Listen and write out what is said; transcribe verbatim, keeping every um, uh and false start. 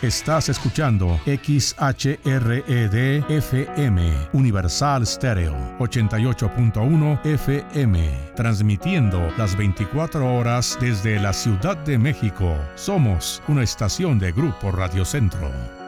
Estás escuchando X H R E D F M, Universal Stereo, ochenta y ocho punto uno F M, transmitiendo las veinticuatro horas desde la Ciudad de México. Somos una estación de Grupo Radio Centro.